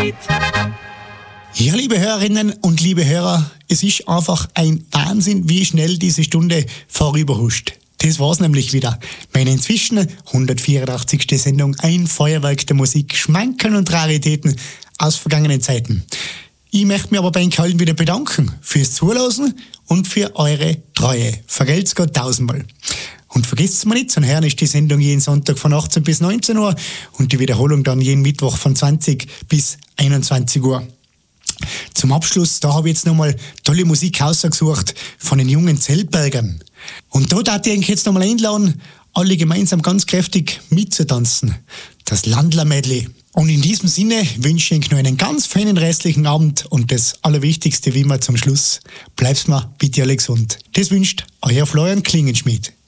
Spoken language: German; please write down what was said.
Klingenschmied. Ja, liebe Hörerinnen und liebe Hörer, es ist einfach ein Wahnsinn, wie schnell diese Stunde vorüberhuscht. Das war's nämlich wieder. Meine inzwischen 184. Sendung Ein Feuerwerk der Musik, Schmankerl und Raritäten aus vergangenen Zeiten. Ich möchte mich aber bei Ihnen allen wieder bedanken fürs Zuhören und für eure Treue. Vergelt's Gott tausendmal. Und vergesst mal nicht, zu hören ist die Sendung jeden Sonntag von 18 bis 19 Uhr und die Wiederholung dann jeden Mittwoch von 20 bis 21 Uhr. Zum Abschluss, da habe ich jetzt nochmal tolle Musik ausgesucht von den jungen Zeltbergern. Und da darf ich eigentlich jetzt nochmal einladen, alle gemeinsam ganz kräftig mitzutanzen. Das Landler-Medley. Und in diesem Sinne wünsche ich euch noch einen ganz feinen restlichen Abend und das Allerwichtigste wie immer zum Schluss. Bleibt's mir bitte alle gesund. Das wünscht euer Florian Klingenschmied.